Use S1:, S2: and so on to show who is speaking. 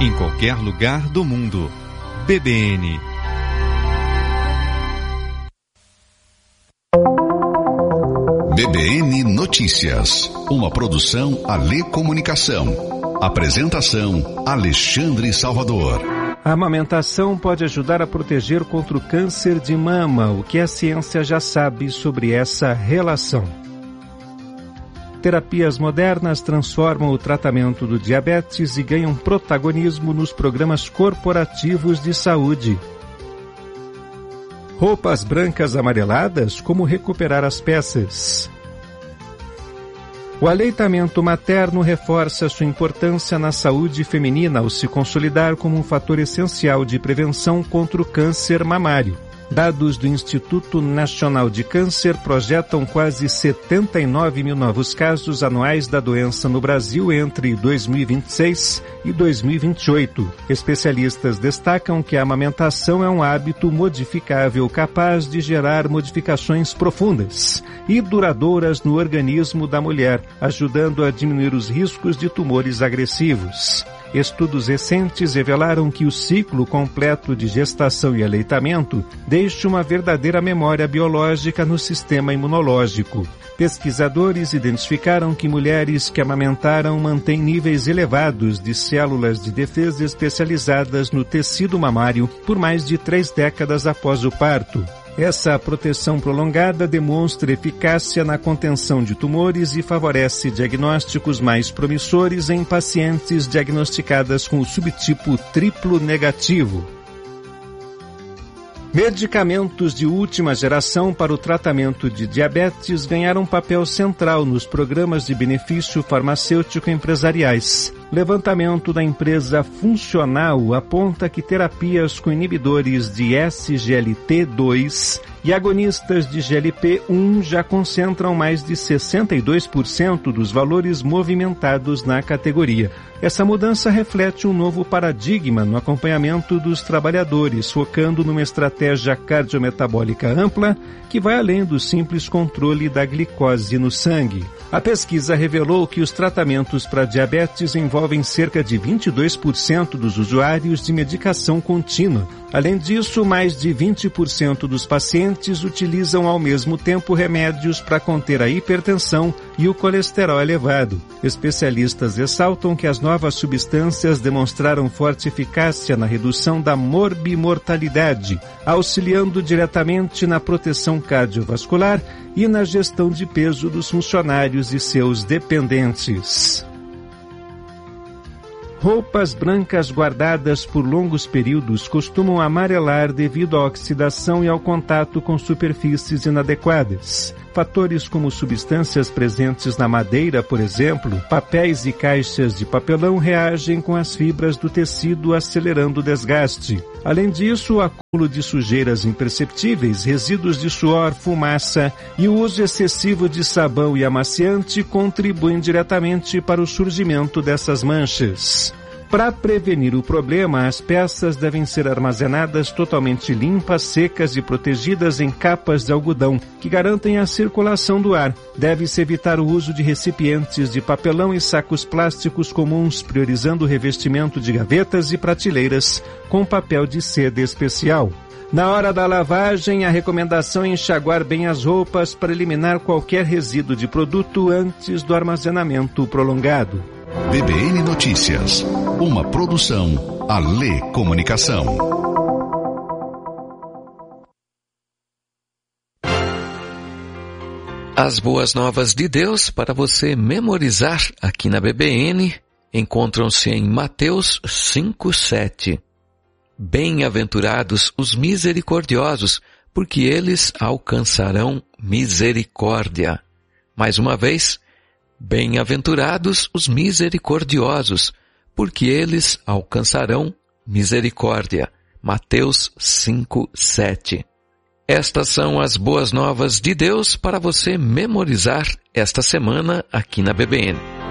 S1: em qualquer lugar do mundo. BBN.
S2: BBN Notícias, uma produção Alê Comunicação. Apresentação Alexandre Salvador.
S3: A amamentação pode ajudar a proteger contra o câncer de mama. O que a ciência já sabe sobre essa relação? Terapias modernas transformam o tratamento do diabetes e ganham protagonismo nos programas corporativos de saúde. Roupas brancas amareladas, como recuperar as peças? O aleitamento materno reforça sua importância na saúde feminina ao se consolidar como um fator essencial de prevenção contra o câncer mamário. Dados do Instituto Nacional de Câncer projetam quase 79 mil novos casos anuais da doença no Brasil entre 2026 e 2028. Especialistas destacam que a amamentação é um hábito modificável capaz de gerar modificações profundas e duradouras no organismo da mulher, ajudando a diminuir os riscos de tumores agressivos. Estudos recentes revelaram que o ciclo completo de gestação e aleitamento deixa uma verdadeira memória biológica no sistema imunológico. Pesquisadores identificaram que mulheres que amamentaram mantêm níveis elevados de células de defesa especializadas no tecido mamário por mais de 3 décadas após o parto. Essa proteção prolongada demonstra eficácia na contenção de tumores e favorece diagnósticos mais promissores em pacientes diagnosticadas com o subtipo triplo negativo. Medicamentos de última geração para o tratamento de diabetes ganharam papel central nos programas de benefício farmacêutico empresariais. Levantamento da empresa Funcional aponta que terapias com inibidores de SGLT2 e agonistas de GLP-1 já concentram mais de 62% dos valores movimentados na categoria. Essa mudança reflete um novo paradigma no acompanhamento dos trabalhadores, focando numa estratégia cardiometabólica ampla que vai além do simples controle da glicose no sangue. A pesquisa revelou que os tratamentos para diabetes envolvem cerca de 22% dos usuários de medicação contínua. Além disso, mais de 20% dos pacientes utilizam ao mesmo tempo remédios para conter a hipertensão e o colesterol elevado. Especialistas ressaltam que as novas substâncias demonstraram forte eficácia na redução da morbimortalidade, auxiliando diretamente na proteção cardiovascular e na gestão de peso dos funcionários e seus dependentes. Roupas brancas guardadas por longos períodos costumam amarelar devido à oxidação e ao contato com superfícies inadequadas. Fatores como substâncias presentes na madeira, por exemplo, papéis e caixas de papelão reagem com as fibras do tecido, acelerando o desgaste. Além disso, o acúmulo de sujeiras imperceptíveis, resíduos de suor, fumaça e o uso excessivo de sabão e amaciante contribuem diretamente para o surgimento dessas manchas. Para prevenir o problema, as peças devem ser armazenadas totalmente limpas, secas e protegidas em capas de algodão, que garantem a circulação do ar. Deve-se evitar o uso de recipientes de papelão e sacos plásticos comuns, priorizando o revestimento de gavetas e prateleiras com papel de seda especial. Na hora da lavagem, a recomendação é enxaguar bem as roupas para eliminar qualquer resíduo de produto antes do armazenamento prolongado.
S2: BBN Notícias, uma produção Alê Comunicação.
S4: As boas novas de Deus para você memorizar aqui na BBN encontram-se em Mateus 5:7. Bem-aventurados os misericordiosos, porque eles alcançarão misericórdia. Mais uma vez, bem-aventurados os misericordiosos, porque eles alcançarão misericórdia. Mateus 5:7. Estas são as boas novas de Deus para você memorizar esta semana aqui na BBN.